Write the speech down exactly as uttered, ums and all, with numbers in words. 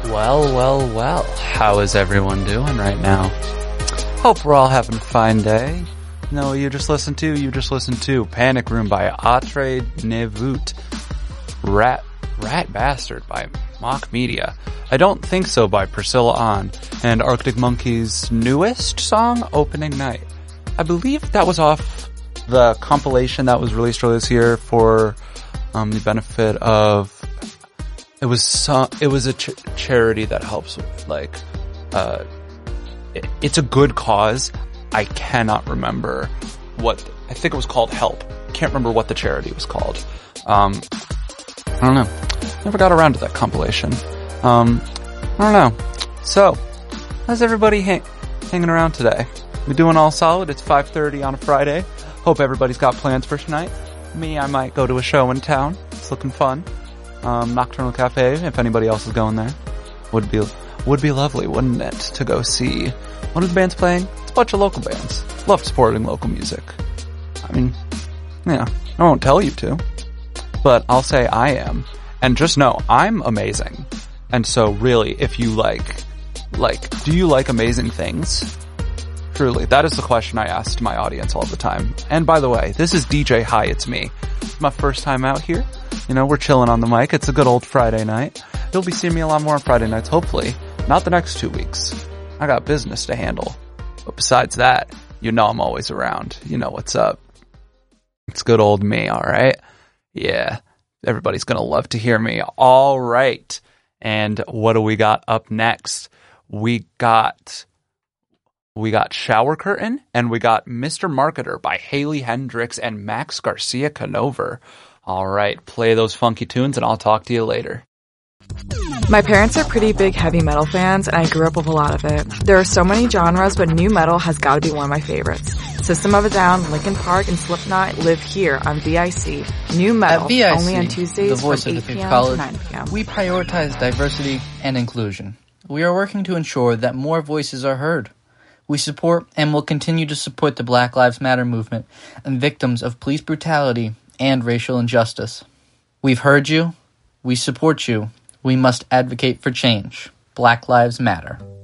Well, well, well, how is everyone doing right now? Hope we're all having a fine day. You know what you just listened to? You just listened to Panic Room by Atre Nevut. Rat, Rat Bastard by Mock Media. I Don't Think So by Priscilla On. And Arctic Monkeys' newest song, Opening Night. I believe that was off the compilation that was released earlier this year for um, the benefit of... It was some, it was a ch- charity that helps with, like, uh, it, it's a good cause. I cannot remember what, I think it was called Help. Can't remember what the charity was called. Um, I don't know. Never got around to that compilation. Um, I don't know. So, how's everybody hang- hanging around today? We doing all solid? It's five thirty on a Friday. Hope everybody's got plans for tonight. Me, I might go to a show in town. It's looking fun. Um, Nocturnal Cafe, if anybody else is going there. Would be, would be lovely, wouldn't it, to go see. What are the bands playing? It's a bunch of local bands. Love supporting local music. I mean, yeah, I won't tell you to. But I'll say I am. And just know, I'm amazing. And so really, if you like, like, do you like amazing things? Truly, that is the question I ask to my audience all the time. And by the way, this is D J Hi, it's me. It's my first time out here. You know, we're chilling on the mic. It's a good old Friday night. You'll be seeing me a lot more on Friday nights, hopefully. Not the next two weeks. I got business to handle. But besides that, you know I'm always around. You know what's up. It's good old me, alright? Yeah. Everybody's gonna love to hear me. Alright. And what do we got up next? We got... We got Shower Curtain, and we got Mister Marketer by Haley Hendricks and Max Garcia Canover. All right, play those funky tunes, and I'll talk to you later. My parents are pretty big heavy metal fans, and I grew up with a lot of it. There are so many genres, but new metal has got to be one of my favorites. System of a Down, Linkin Park, and Slipknot live here on V I C. New metal, At V I C, only on Tuesdays the voice from of the eight p.m. college, to nine p.m. We prioritize diversity and inclusion. We are working to ensure that more voices are heard. We support and will continue to support the Black Lives Matter movement and victims of police brutality and racial injustice. We've heard you. We support you. We must advocate for change. Black Lives Matter.